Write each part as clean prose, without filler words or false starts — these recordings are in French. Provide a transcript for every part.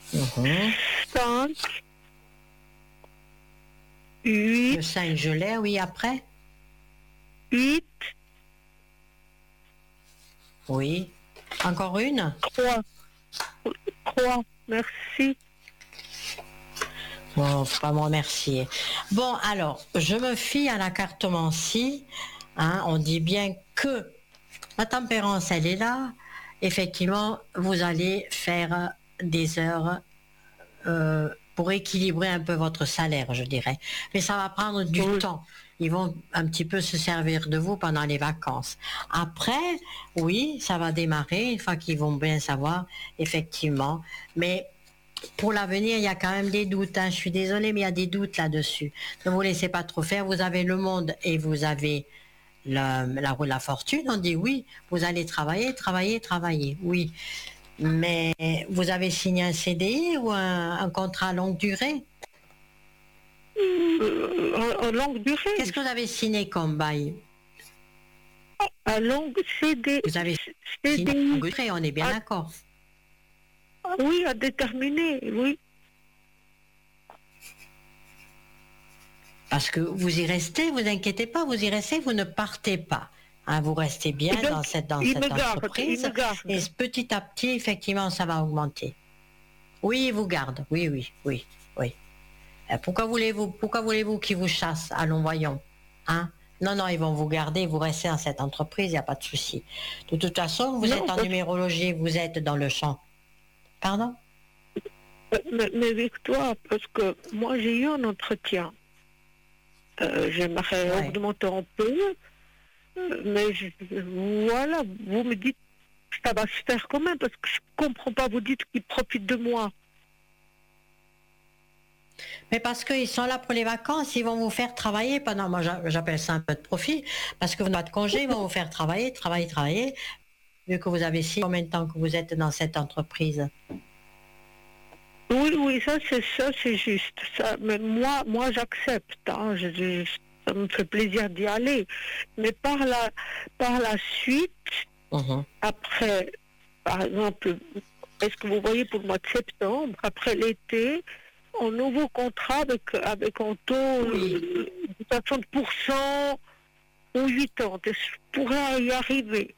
Mhm. 5, Le 8, 5, je l'ai, oui, après. 8, Oui. Encore une? 3. 3, merci. Bon, faut pas me remercier. Bon, alors, je me fie à la cartomancie. Hein, on dit bien que la tempérance, elle est là. Effectivement, vous allez faire des heures pour équilibrer un peu votre salaire, je dirais. Mais ça va prendre du Oui. temps. Ils vont un petit peu se servir de vous pendant les vacances. Après, oui, ça va démarrer une fois qu'ils vont bien savoir, effectivement. Mais pour l'avenir, il y a quand même des doutes. Hein. Je suis désolée, mais il y a des doutes là-dessus. Ne vous laissez pas trop faire. Vous avez le monde et vous avez la roue de la fortune. On dit oui, vous allez travailler, travailler, travailler. Oui. Mais vous avez signé un CDI ou un contrat à longue durée? En longue Qu'est-ce durée. que vous avez signé comme bail? À longue Vous avez signé à CDI. longue durée, on est bien À- d'accord. oui, à déterminer, oui. Parce que vous y restez, vous inquiétez pas, vous y restez, vous ne partez pas. Hein, vous restez Et bien donc, dans il me cette garde, il entreprise me et garde. petit à petit, effectivement, ça va augmenter. Oui, ils vous gardent. Oui, oui, oui, oui. Pourquoi voulez-vous qu'ils vous chassent? Allons, voyons. Hein? Non, non, ils vont vous garder, vous restez dans cette entreprise, il n'y a pas de souci. De toute façon, vous êtes Non, en numérologie, vous êtes dans le champ. Pardon? mais Victoire, parce que moi j'ai eu un entretien. J'aimerais Ouais. augmenter un peu, mais voilà, vous me dites que ça va se faire quand même, parce que je comprends pas, vous dites qu'ils profitent de moi. Mais parce qu'ils sont là pour les vacances, ils vont vous faire travailler pendant, moi j'appelle ça un peu de profit, parce que vous n'avez pas de congé, ils vont vous faire travailler, travailler, travailler, vu que vous avez si combien de temps que vous êtes dans cette entreprise. Oui, oui, ça c'est juste. Ça, mais moi j'accepte. Hein, ça me fait plaisir d'y aller. Mais par la suite, Mhm. après, par exemple, est-ce que vous voyez pour le mois de septembre, après l'été, un nouveau contrat avec un taux Oui. de 60% ou 80. Est-ce que je pourrais y arriver?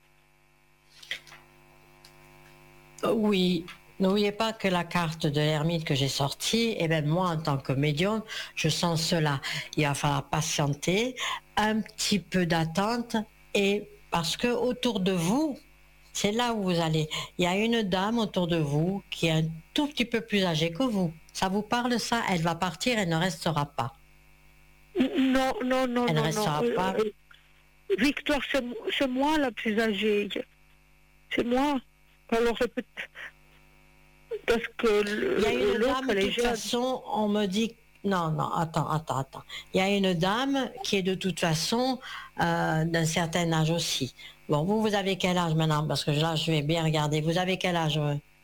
Oui, n'oubliez pas que la carte de l'ermite que j'ai sortie, et bien moi en tant que médium, je sens cela. Il va falloir patienter, un petit peu d'attente, et parce que autour de vous, c'est là où vous allez. Il y a une dame autour de vous qui est un tout petit peu plus âgée que vous. Ça vous parle ça? Elle va partir, elle ne restera pas. Non, non, non, Elle ne non, non. restera pas. Victoire, c'est moi la plus âgée. C'est moi. Alors, parce que Il y a une l'autre, dame, de elle est toute jeune. façon, on me dit. Non, non, attends. Il y a une dame qui est de toute façon d'un certain âge aussi. Bon, vous avez quel âge maintenant? Parce que là, je vais bien regarder. Vous avez quel âge?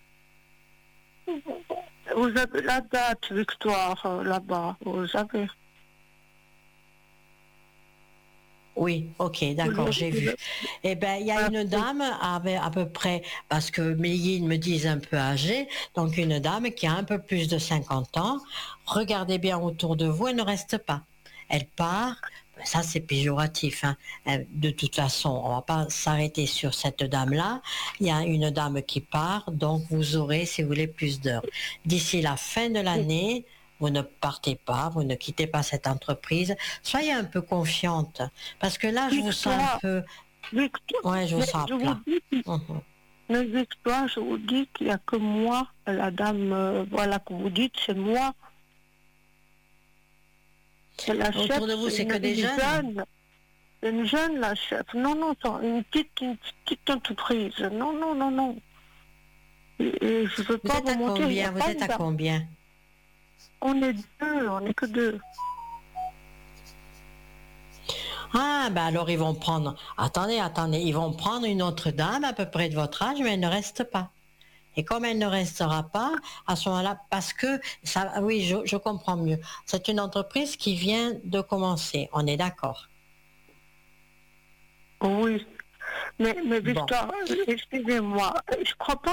Vous avez la date, Victoire, là-bas. Vous avez. Oui, ok, d'accord, j'ai vu. Eh bien, il y a une dame à peu près, parce que mes guides me disent un peu âgée, donc une dame qui a un peu plus de 50 ans. Regardez bien autour de vous, elle ne reste pas. Elle part, ça c'est péjoratif. Hein. De toute façon, on ne va pas s'arrêter sur cette dame-là. Il y a une dame qui part, donc vous aurez, si vous voulez, plus d'heures. D'ici la fin de l'année, vous ne partez pas, vous ne quittez pas cette entreprise. Soyez un peu confiante. Parce que là, je vous sens un Victoire, peu. Victoire, Ouais, je vous mais sens à je vous plat. dis, Mhm. mais Victoire, je vous dis qu'il n'y a que moi, la dame, voilà, que vous dites, c'est moi. C'est la chef, Autour de vous, c'est c'est que des jeunes. une jeune, la chef. Non, non, une petite entreprise. Non, non, non, non. Et je ne veux Vous pas êtes vous à mentir, il n'y a combien? Vous pas êtes de à dame. combien? On est deux, on n'est que deux. Ah, ben alors ils vont prendre. Attendez. Ils vont prendre une autre dame à peu près de votre âge, mais elle ne reste pas. Et comme elle ne restera pas, à ce moment-là, parce que ça, oui, je comprends mieux. C'est une entreprise qui vient de commencer. On est d'accord. Oui. Mais Bon. Victoire, excusez-moi, je crois pas